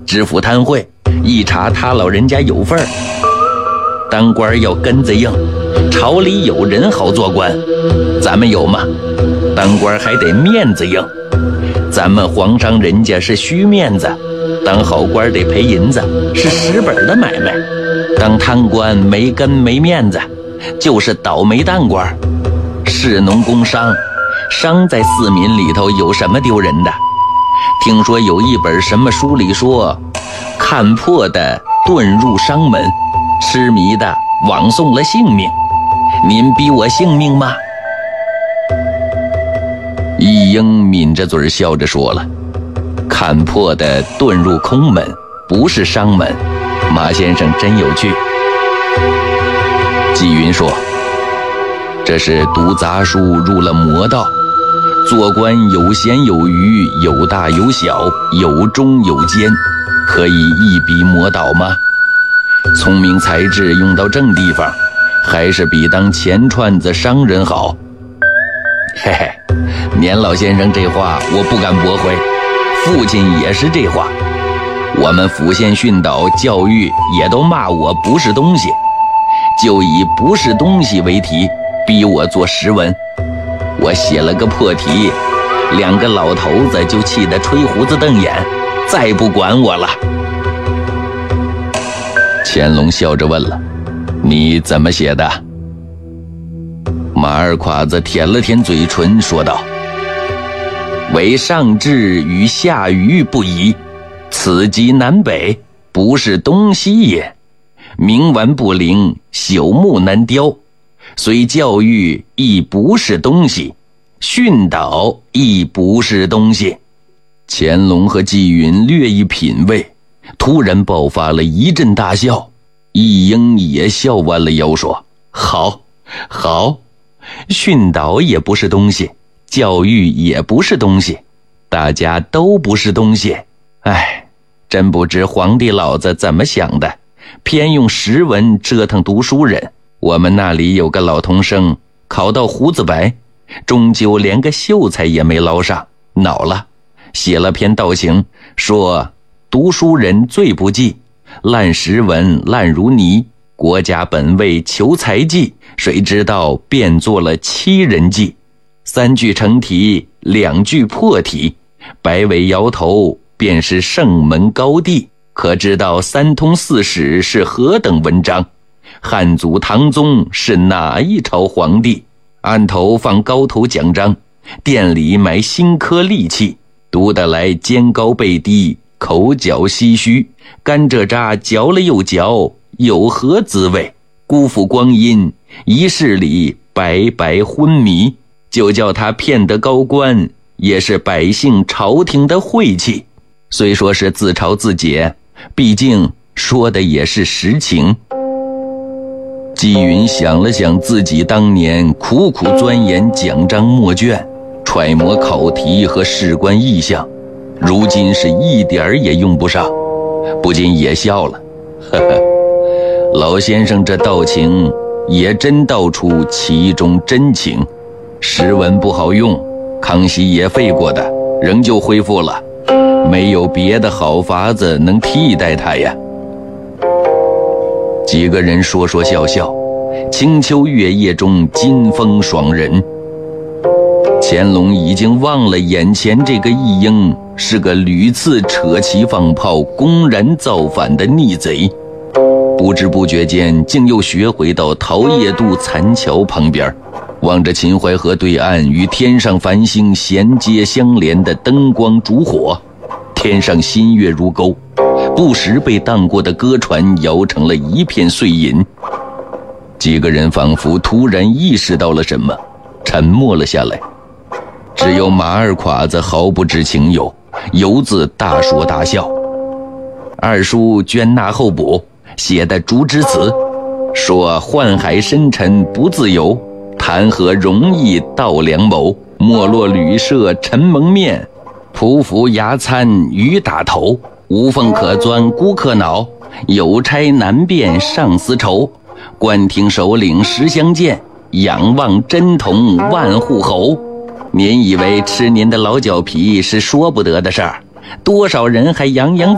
知府摊会一查他老人家有份儿。当官要根子硬，朝里有人好做官，咱们有吗？当官还得面子硬，咱们皇上人家是虚面子，当好官得赔银子，是实本的买卖。当贪官没根没面子，就是倒霉蛋官。士农工商，商在四民里头有什么丢人的？听说有一本什么书里说，看破的遁入商门，痴迷的枉送了性命，您逼我性命吗？一英抿着嘴笑着说了，看破的遁入空门，不是商门，马先生真有趣。纪云说，这是读杂书入了魔道，做官有闲有余，有大有小，有忠有奸，可以一笔魔倒吗？聪明才智用到正地方，还是比当钱串子商人好。嘿嘿，年老先生这话我不敢驳回，父亲也是这话。我们府县训导教育也都骂我不是东西，就以不是东西为题逼我做诗文。我写了个破题，两个老头子就气得吹胡子瞪眼，再不管我了。乾隆笑着问了，你怎么写的？马二侉子舔了舔嘴唇说道，为上至与下愚不移，此即南北，不是东西也。冥顽不灵，朽木难雕，虽教育亦不是东西，训导亦不是东西。乾隆和纪云略一品味，突然爆发了一阵大笑。一英也笑弯了腰说，好好，训导也不是东西，教育也不是东西，大家都不是东西。哎，真不知皇帝老子怎么想的，偏用实文折腾读书人。我们那里有个老童生考到胡子白，终究连个秀才也没捞上，恼了，写了篇道情，说读书人最不济，烂实文烂如泥，国家本为求才计，谁知道变作了欺人计。3句成题，2句破题，白尾摇头便是圣门高第，可知道3通4史是何等文章？汉祖唐宗是哪一朝皇帝？案头放高头奖章，店里买新科利器，读得来肩高背低，口角唏嘘，甘蔗渣嚼了又嚼，有何滋味？辜负光阴，一世里白白昏迷，就叫他骗得高官，也是百姓朝廷的晦气。虽说是自嘲自解，毕竟说的也是实情。纪云想了想自己当年苦苦钻研讲章墨卷，揣摩考题和事关意象，如今是一点儿也用不上，不禁也笑了。呵呵，老先生这道情也真道出其中真情。实文不好用，康熙也废过的，仍旧恢复了，没有别的好法子能替代它呀。几个人说说笑笑，清秋月夜中金风爽人。乾隆已经忘了眼前这个一英是个屡次扯旗放炮公然造反的逆贼，不知不觉间竟又学回到桃叶渡残桥旁边，望着秦淮河对岸与天上繁星衔接相连的灯光烛火，天上新月如钩，不时被荡过的歌船摇成了一片碎银。几个人仿佛突然意识到了什么，沉默了下来。只有马二侉子毫不知情有，犹自大说大笑。二叔捐纳候补写的竹枝词，说宦海深沉不自由，谈何容易到良谋，没落旅社陈蒙面，匍匐牙参鱼打头，无缝可钻孤客脑，有差难辨上司愁，官厅首领时相见，仰望真童万户侯。您以为吃您的老脚皮是说不得的事儿，多少人还洋洋